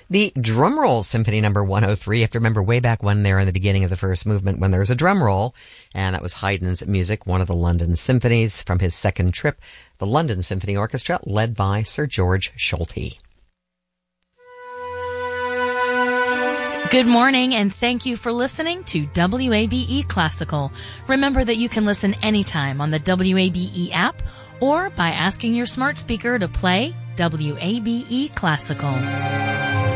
The Drum Roll Symphony number 103. You have to remember way back when there in the beginning of the first movement when there was a drum roll, and that was Haydn's music, one of the London symphonies from his second trip, the London Symphony Orchestra, led by Sir George Solti. Good morning, and thank you for listening to WABE Classical. Remember that you can listen anytime on the WABE app or by asking your smart speaker to play WABE Classical.